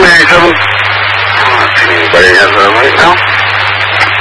Mary 7. I don't see anybody has that right now.